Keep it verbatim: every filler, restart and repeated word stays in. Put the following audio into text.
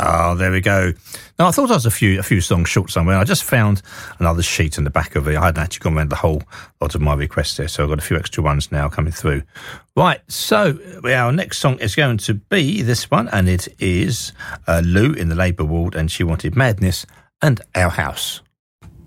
Oh, there we go. Now, I thought I was a few a few songs short somewhere. I just found another sheet in the back of it. I hadn't actually gone around the whole lot of my requests there, so I've got a few extra ones now coming through. Right, so our next song is going to be this one, and it is uh, Lou in the Labour ward, and she wanted Madness and Our House.